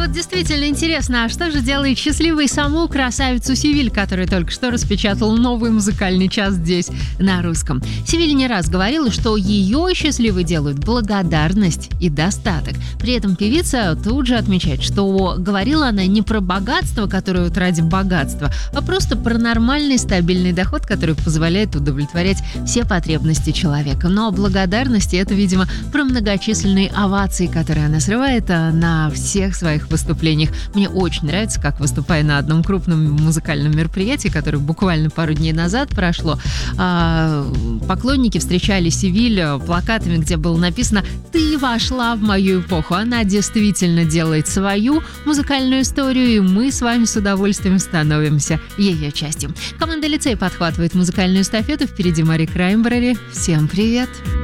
вот действительно интересно, а что же делает счастливой саму красавицу Севиль, которая только что распечатала новый музыкальный час здесь, на русском? Севиль не раз говорила, что ее счастливой делают благодарность и достаток. При этом певица тут же отмечает, что говорила она не про богатство, которое вот ради богатства, а просто про нормальный стабильный доход, который позволяет удовлетворять все потребности человека. Но благодарность — это, видимо, про многочисленные овации, которые она срывает на всех своих выступлениях. Мне очень нравится, как, выступая на одном крупном музыкальном мероприятии, которое буквально пару дней назад прошло, поклонники встречали Севиль плакатами, где было написано «Ты вошла в мою эпоху». Она действительно делает свою музыкальную историю, и мы с вами с удовольствием становимся ее частью. Команда «Лицей» подхватывает музыкальную эстафету. Впереди Мари Краймбрери. Всем привет!